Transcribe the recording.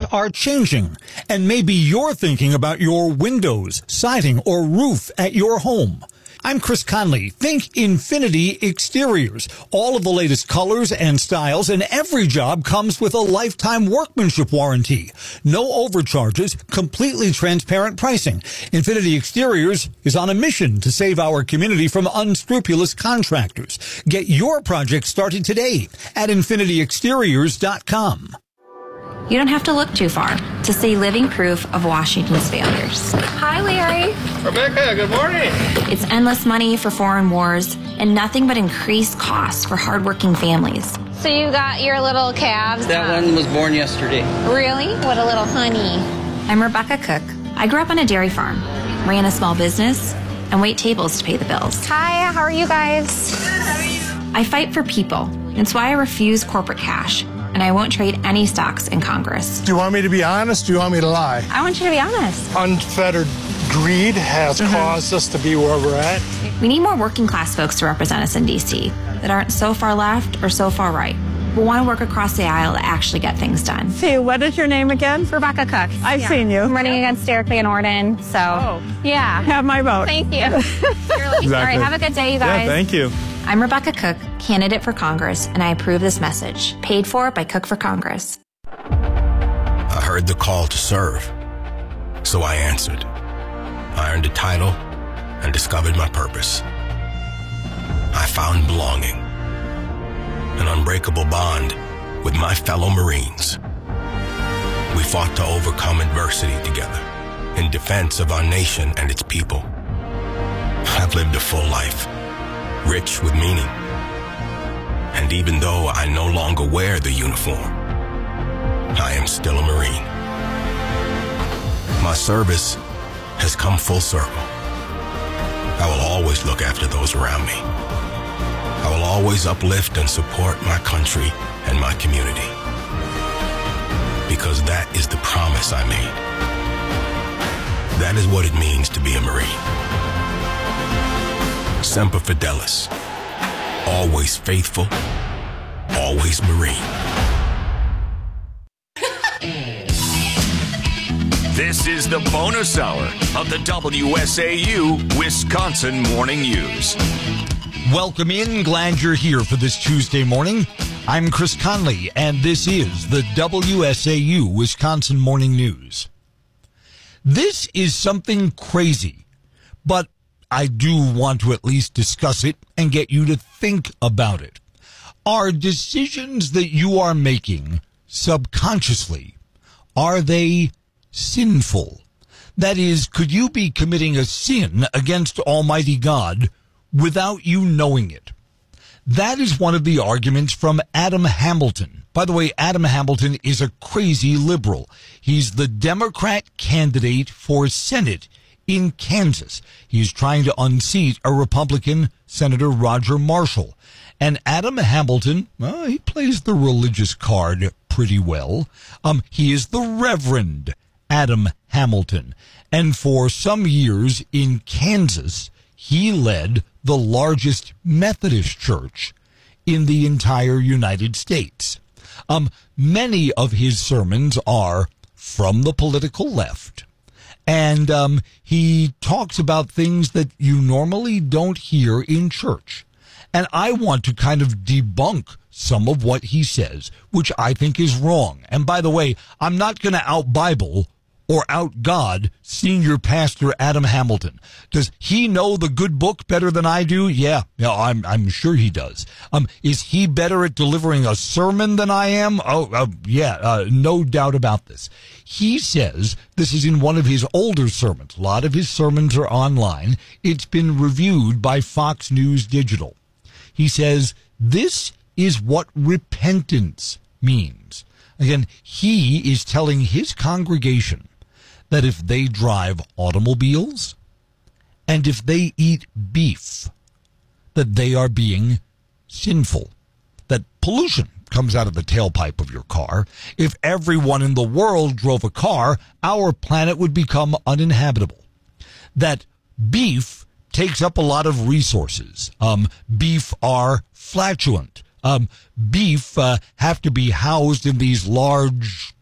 are changing, and maybe you're thinking about your windows, siding, or roof at your home. I'm Chris Conley. Think Infinity Exteriors. All of the latest colors and styles, and every job comes with a lifetime workmanship warranty. No overcharges, completely transparent pricing. Infinity Exteriors is on a mission to save our community from unscrupulous contractors. Get your project started today at infinityexteriors.com. You don't have to look too far to see living proof of Washington's failures. Hi, Larry. Rebecca, good morning. It's endless money for foreign wars and nothing but increased costs for hardworking families. So you got your little calves? That one was born yesterday. Really? What a little honey. I'm Rebecca Cook. I grew up on a dairy farm, ran a small business, and wait tables to pay the bills. Hi, how are you guys? I fight for people. It's why I refuse corporate cash. And I won't trade any stocks in Congress. Do you want me to be honest? Do you want me to lie? I want you to be honest. Unfettered greed has caused us to be where we're at. We need more working class folks to represent us in D.C. that aren't so far left or so far right. We want to work across the aisle to actually get things done. See, what is your name again? Rebecca Cook. I've seen you. I'm running against Derek Van Orden, so yeah. Have my vote. Thank you. All right, have a good day, you guys. Yeah, thank you. I'm Rebecca Cook, candidate for Congress, and I approve this message. Paid for by Cook for Congress. I heard the call to serve, so I answered. I earned a title and discovered my purpose. I found belonging, an unbreakable bond with my fellow Marines. We fought to overcome adversity together in defense of our nation and its people. I've lived a full life, rich with meaning. And even though I no longer wear the uniform, I am still a Marine. My service has come full circle. I will always look after those around me. I will always uplift and support my country and my community. Because that is the promise I made. That is what it means to be a Marine. Semper Fidelis. Always faithful, always Marine. This is the bonus hour of the WSAU Wisconsin Morning News. Welcome in. Glad you're here for this Tuesday morning. I'm Chris Conley, and this is the WSAU Wisconsin Morning News. This is something crazy, but I do want to at least discuss it and get you to think about it. Are decisions that you are making subconsciously, are they sinful? That is, could you be committing a sin against Almighty God without you knowing it? That is one of the arguments from Adam Hamilton. By the way, Adam Hamilton is a crazy liberal. He's the Democrat candidate for Senate in Kansas. He's trying to unseat a Republican, Senator Roger Marshall. And Adam Hamilton, well, he plays the religious card pretty well. He is the Reverend Adam Hamilton. And for some years in Kansas, he led the largest Methodist church in the entire United States. Many of his sermons are from the political left. And he talks about things that you normally don't hear in church. And I want to kind of debunk some of what he says, which I think is wrong. And by the way, I'm not going to out-Bible or out-God Senior Pastor Adam Hamilton. Does he know the good book better than I do? Yeah, I'm sure he does. Is he better at delivering a sermon than I am? No doubt about this. He says, this is in one of his older sermons. A lot of his sermons are online. It's been reviewed by Fox News Digital. He says, this is what repentance means. Again, he is telling his congregation that if they drive automobiles and if they eat beef, that they are being sinful, that pollution comes out of the tailpipe of your car. If everyone in the world drove a car, our planet would become uninhabitable. That beef takes up a lot of resources. Beef are flatulent. Beef have to be housed in these large